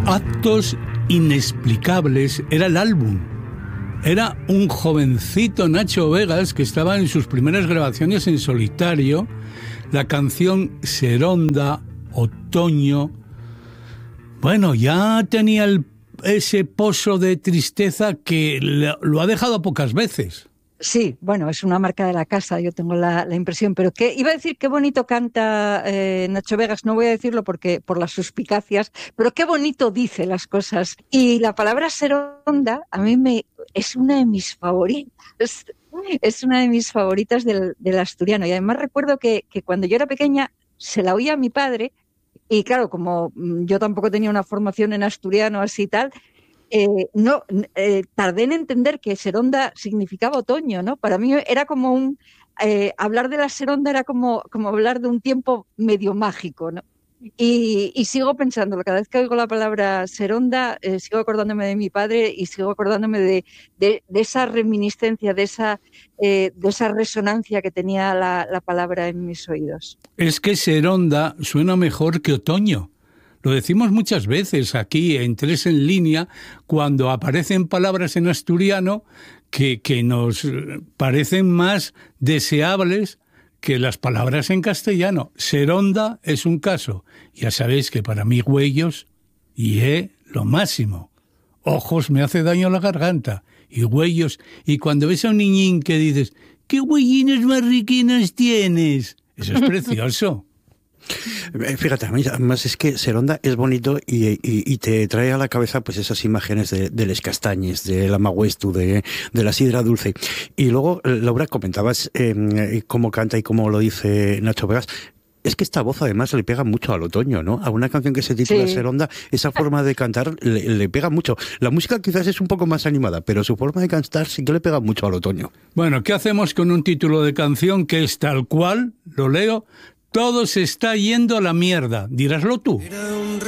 Actos inexplicables era el álbum. Era un jovencito Nacho Vegas que estaba en sus primeras grabaciones en solitario. La canción Seronda, Otoño. Bueno, ya tenía ese pozo de tristeza que lo ha dejado pocas veces. Sí, bueno, es una marca de la casa, yo tengo la impresión, pero iba a decir qué bonito canta Nacho Vegas, no voy a decirlo por las suspicacias, pero qué bonito dice las cosas. Y la palabra seronda a mí es una de mis favoritas, es una de mis favoritas del asturiano. Y además recuerdo que cuando yo era pequeña se la oía a mi padre, y claro, como yo tampoco tenía una formación en asturiano así y tal, tardé en entender que seronda significaba otoño, ¿no? Para mí era como hablar de la seronda era como hablar de un tiempo medio mágico, ¿no? Y sigo pensándolo, cada vez que oigo la palabra seronda, sigo acordándome de mi padre y sigo acordándome de esa reminiscencia, de esa resonancia que tenía la palabra en mis oídos. Es que seronda suena mejor que otoño. Lo decimos muchas veces aquí en Tres en Línea, cuando aparecen palabras en asturiano que nos parecen más deseables que las palabras en castellano. Seronda es un caso. Ya sabéis que para mí Güellos y lo máximo. Ojos me hace daño la garganta. Y Güellos. Y cuando ves a un niñín que dices, ¿qué güellinos más riquinos tienes? Eso es precioso. Fíjate, además es que seronda es bonito y te trae a la cabeza pues esas imágenes de les castañes, de la magüestu, de la sidra dulce. Y luego, Laura, comentabas cómo canta y cómo lo dice Nacho Vegas. Es que esta voz además le pega mucho al otoño, ¿no? A una canción que se titula Seronda, esa forma de cantar le pega mucho. La música quizás es un poco más animada, pero su forma de cantar sí que le pega mucho al otoño. Bueno, ¿qué hacemos con un título de canción que es tal cual? Lo leo. Todo se está yendo a la mierda. Diráslo tú.